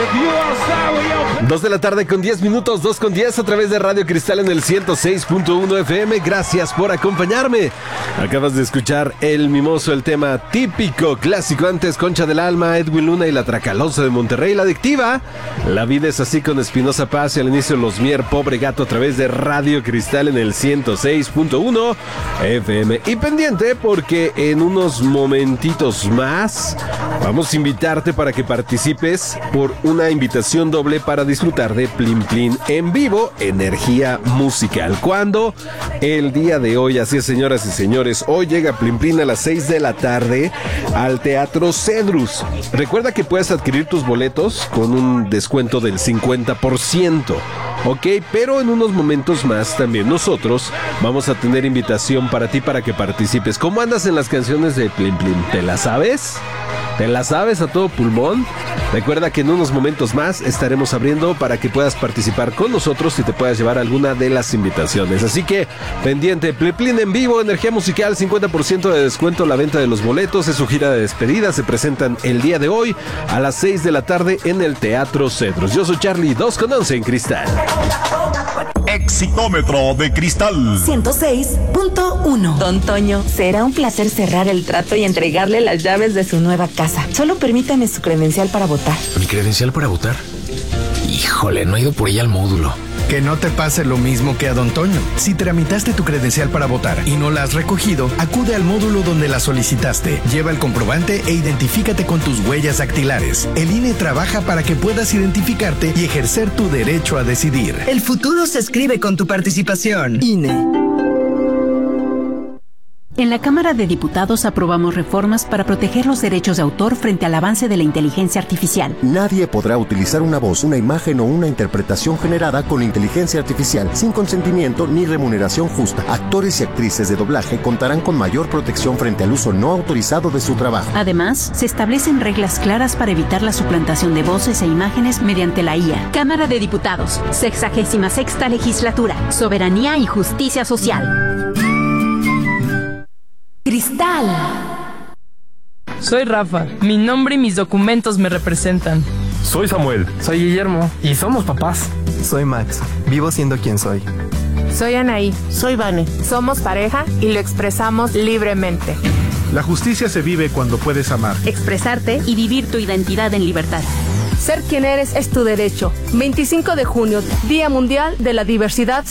2 de la tarde con 10 minutos, 2:10 a través de Radio Cristal en el 106.1 FM. Gracias por acompañarme. Acabas de escuchar El Mimoso, el tema típico, clásico. Antes, Concha del Alma, Edwin Luna y la Tracalosa de Monterrey. La Adictiva, La Vida es Así con Espinosa Paz y al inicio Los Mier, Pobre Gato a través de Radio Cristal en el 106.1 FM. Y pendiente porque en unos momentitos más vamos a invitarte para que participes por una invitación doble para disfrutar de Plin Plin en vivo, energía musical. ¿Cuándo? El día de hoy. Así es, señoras y señores. Hoy llega Plin Plin a las 6 de la tarde al Teatro Cedrus. Recuerda que puedes adquirir tus boletos con un descuento del 50%. Ok, pero en unos momentos más también nosotros vamos a tener invitación para ti para que participes. ¿Cómo andas en las canciones de Plin Plin? ¿Te las sabes? ¿Te la sabes a todo pulmón? Recuerda que en unos momentos más estaremos abriendo para que puedas participar con nosotros y te puedas llevar alguna de las invitaciones. Así que, pendiente, Plin Plin en vivo, energía musical, 50% de descuento, la venta de los boletos, es su gira de despedida, se presentan el día de hoy a las 6 de la tarde en el Teatro Cedros. Yo soy Charlie, 2:11 en Cristal. Exitómetro de Cristal 106.1. Don Toño, será un placer cerrar el trato y entregarle las llaves de su nueva casa. Solo permítame su credencial para votar. ¿Mi credencial para votar? Híjole, no he ido por ella al módulo. Que no te pase lo mismo que a Don Toño. Si tramitaste tu credencial para votar y no la has recogido, acude al módulo donde la solicitaste. Lleva el comprobante e identifícate con tus huellas dactilares. El INE trabaja para que puedas identificarte y ejercer tu derecho a decidir. El futuro se escribe con tu participación. INE. En la Cámara de Diputados aprobamos reformas para proteger los derechos de autor frente al avance de la inteligencia artificial. Nadie podrá utilizar una voz, una imagen o una interpretación generada con inteligencia artificial sin consentimiento ni remuneración justa. Actores y actrices de doblaje contarán con mayor protección frente al uso no autorizado de su trabajo. Además, se establecen reglas claras para evitar la suplantación de voces e imágenes mediante la IA. Cámara de Diputados, 66ª Legislatura, Soberanía y Justicia Social. Cristal. Soy Rafa, mi nombre y mis documentos me representan. Soy Samuel. Soy Guillermo y somos papás. Soy Max, vivo siendo quien soy. Soy Anaí. Soy Vane. Somos pareja y lo expresamos libremente. La justicia se vive cuando puedes amar, expresarte y vivir tu identidad en libertad. Ser quien eres es tu derecho. 25 de junio, Día Mundial de la Diversidad